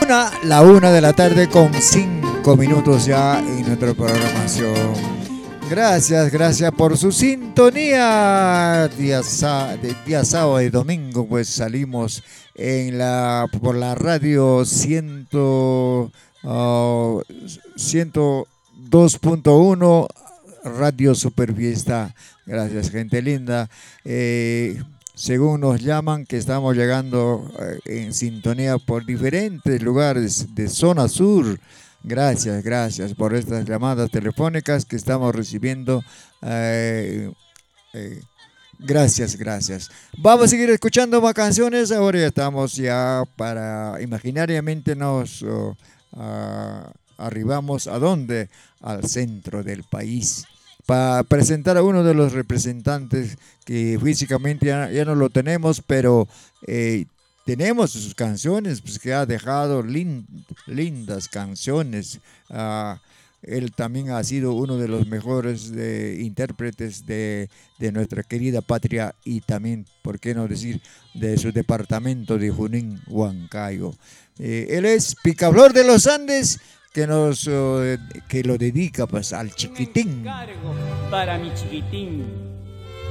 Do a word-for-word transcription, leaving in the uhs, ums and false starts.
una, la una de la tarde con cinco minutos ya en nuestra programación. Gracias, gracias por su sintonía. Día, de día sábado y domingo pues salimos en la, por la radio ciento, uh, ciento dos punto uno Radio Super Fiesta. Gracias, gente linda. Eh, según nos llaman, que estamos llegando eh, en sintonía por diferentes lugares de zona sur. Gracias, gracias por estas llamadas telefónicas que estamos recibiendo. Eh, eh, gracias, gracias. Vamos a seguir escuchando más canciones. Ahora ya estamos ya para, imaginariamente nos uh, uh, arribamos a dónde, al centro del país, para presentar a uno de los representantes que físicamente ya, ya no lo tenemos, pero eh, tenemos sus canciones, pues, que ha dejado lin, lindas canciones. Uh, él también ha sido uno de los mejores de, intérpretes de, de nuestra querida patria y también, por qué no decir, de su departamento de Junín, Huancayo. Eh, él es Picaflor de los Andes, que nos uh, que lo dedica pues al chiquitín. Un encargo para mi chiquitín.